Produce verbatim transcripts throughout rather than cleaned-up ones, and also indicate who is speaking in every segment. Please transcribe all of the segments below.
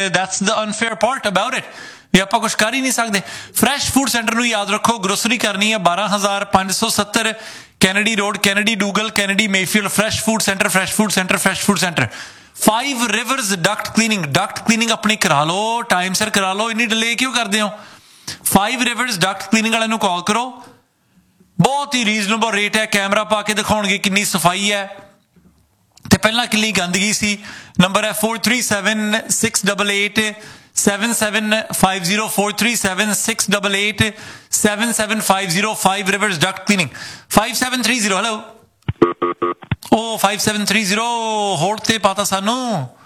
Speaker 1: That's the unfair part about it भी आप कुछ कर ही नहीं सकते। फ्रैश फूड सेंटर नूं याद रखो, ग्रोसरी करनी है बारह हज़ार पाँच सौ सत्तर Kennedy road, Kennedy डूगल, Kennedy Mayfield. Fresh food centre, fresh food centre, fresh food centre. Five rivers duct cleaning, duct cleaning अपनी करा लो, टाइम सिर करा लो, इन्नी डिले क्यों करते हो? फाइव रिवर्स डक्ट क्लीनिंग वाले नूं कॉल करो, बहुत ही रीजनेबल रेट है, कैमरा पा के दिखाउणगे किन्नी सफाई है ते पहलां किन्नी गंदगी सी। नंबर है four three seven six double eight seven seven five zero four three seven six eight eight seven seven five zero five rivers duct cleaning five seven three zero hello oh five seven three zero hold ते पाता सानू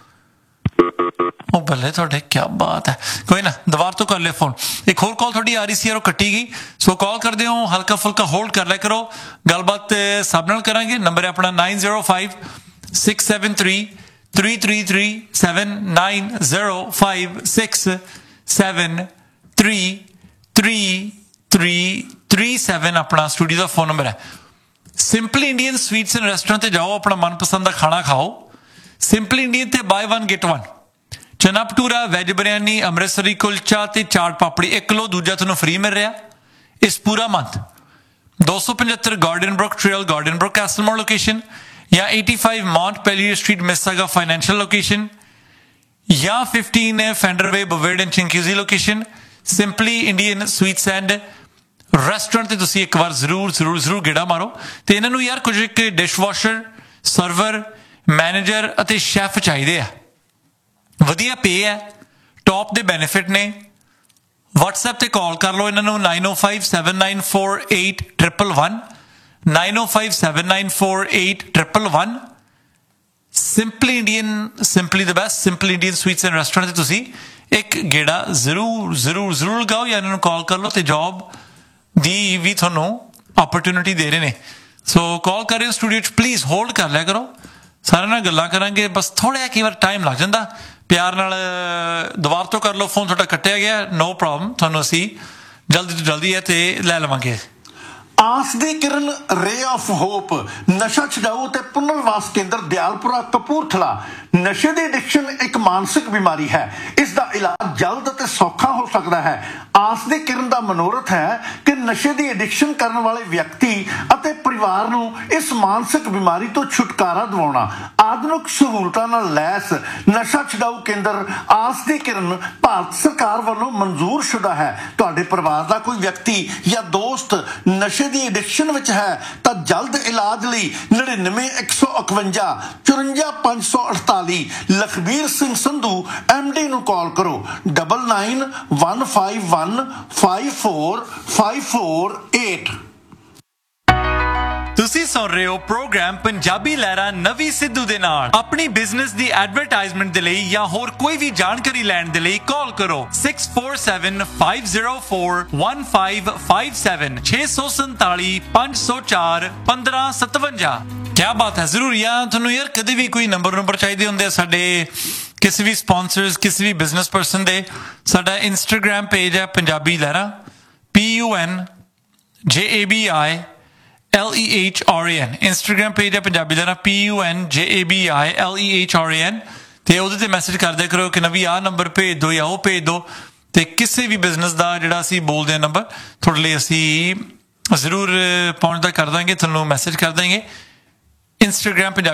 Speaker 1: ओ भले थोड़े क्या बात है। कोई ना दोबारा तो कर ले फोन। एक होर कॉल थोड़ी आ रही सी और कट्टी गई, सो कॉल कर दे हो, हल्का फुल्का होल्ड कर लिया करो, गलबात सब नाल करांगे। नंबर है अपना nine zero five six seven three three three three seven nine zero five six seven three three three three seven अपना स्टूडियो का फोन नंबर है। Simply Indian sweets and restaurant ते जाओ, अपना मनपसंद का खाना खाओ। सिंपली इंडियन ते बाय वन गेट वन, चना भटूरा, वेज बिरयानी, अमृतसरी कुलचा ते चाट पापड़ी एक किलो, दूजा तुहानूं फ्री मिल रहा इस पूरा मंथ। दो सौ पचहत्तर garden book trail, garden book कैसलमोर location, या eighty-five Mount Pelier Street Mississauga financial location, या fifteen fender way बवेड and चिंकीजी location. Simply Indian sweets and restaurant ते तुसीं एक बार जरूर जरूर जरूर गेड़ा मारो। ते इन्हां नूं यार कुछ एक डिशवॉशर, सर्वर, मैनेजर अते शैफ चाहिए आ, वधिया पे है, टॉप दे बेनिफिट ने। व्हाट्सएप ते कॉल कर लो इन्हां नूं nine O five seven nine four eight triple one nine O five seven nine four eight triple one. Simply Indian, simply the best, simply Indian sweets and restaurant तुसी एक गेड़ा जरूर जरूर जरूर लगाओ या इन्होंने कॉल कर लो, तो जॉब दी भी थोनों अपॉर्चुनिटी दे रहे ने। सो कॉल कर रहे हो स्टूडियो च, प्लीज होल्ड कर लिया करो, सारे नाल गल्लां करांगे। बस थोड़ा कई बार टाइम लग जाता, प्यार नाल दोबारा तो कर लो, फोन थोड़ा कट्टिया गया, नो प्रॉब्लम, थोनों असीं जल्दी तो जल्दी है ते लै लवांगे।
Speaker 2: आस दी किरण रे ऑफ होप नशा छुड़ाऊ ते पुनर्वास केंद्र दयालपुरा कपूरथला। नशे दी एडिक्शन एक मानसिक बीमारी है, इसका इलाज जल्द ते सौखा हो सकता है। आस दी किरण दा मनोरथ है कि नशे दी एडिक्शन करने वाले व्यक्ति अते परिवार नूं इस मानसिक बीमारी तो छुटकारा दिवाउणा। आधुनिक सहूलतां नाल लैस नशा छुड़ाऊ केंद्र आस दी किरण भारत सरकार वालों मंजूर शुदा है। तुहाडे परिवार दा कोई व्यक्ति या दोस्त नशे दी एडिक्शन विच है तां जल्द इलाज लई नड़िनवे एक सौ इकवंजा चुरंजा पांच सौ अड़ताली लखबीर सिंह संधू एम डी नूं कॉल करो double nine one five one five four five four eight.
Speaker 1: ਤੁਸੀਂ ਸੁਣ ਰਹੇ ਹੋ ਪ੍ਰੋਗਰਾਮ ਪੰਜਾਬੀ ਲਹਿਰਾਂ ਨਵੀਂ ਸਿੱਧੂ ਦੇ ਨਾਲ। ਆਪਣੀ ਬਿਜ਼ਨਸ ਦੀ ਐਡਵਰਟਾਈਜ਼ਮੈਂਟ ਦੇ ਲਈ ਜਾਂ ਹੋਰ ਕੋਈ ਵੀ ਜਾਣਕਾਰੀ ਲੈਣ ਦੇ ਲਈ ਕਾਲ ਕਰੋ six four seven five zero four one five five seven ਛੇ ਸੌ ਸੰਤਾਲੀ ਪੰਜ ਸੌ ਚਾਰ ਪੰਦਰਾਂ ਸਤਵੰਜਾ। क्या बात है, जरूर यार ਤੁਹਾਨੂੰ ਯਾਰ ਕਦੇ ਵੀ ਕੋਈ ਨੰਬਰ ਨੰਬਰ ਚਾਹੀਦੇ ਹੁੰਦੇ ਆ ਸਾਡੇ ਕਿਸੇ ਵੀ ਸਪਾਂਸਰਸ, ਕਿਸੇ ਵੀ ਬਿਜ਼ਨਸ ਪਰਸਨ ਦੇ, ਸਾਡਾ ਇੰਸਟਾਗ੍ਰਾਮ ਪੇਜ ਹੈ ਪੰਜਾਬੀ ਲਹਿਰਾਂ, P U N J A B I L E H R A N। Instagram page ਹੈ ਪੰਜਾਬੀ ਲਹਿਰਾਂ, P U N J A B I L E H R A N, ਤੇ ਉਹਦੇ ਤੇ message ਕਰਦੇ ਕਰੋ ਕਿ ਨਵੀਂ ਆਹ ਨੰਬਰ ਭੇਜ ਦਿਓ ਜਾਂ ਉਹ ਭੇਜ ਦਿਓ, ਤੇ ਕਿਸੇ ਵੀ ਬਿਜ਼ਨਸ ਦਾ ਜਿਹੜਾ ਅਸੀਂ ਬੋਲਦੇ ਹਾਂ ਨੰਬਰ ਤੁਹਾਡੇ ਲਈ ਅਸੀਂ ਜ਼ਰੂਰ ਪਹੁੰਚਦਾ ਕਰ ਦਾਂਗੇ, ਤੁਹਾਨੂੰ ਮੈਸੇਜ ਕਰ ਦਾਂਗੇ। ਇੰਸਟਾਗ੍ਰਾਮ ਪੰਜਾਬੀ